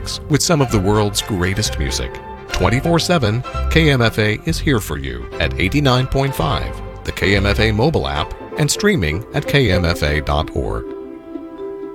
mix with some of the world's greatest music. 24/7, KMFA is here for you at 89.5, the KMFA mobile app, and streaming at kmfa.org.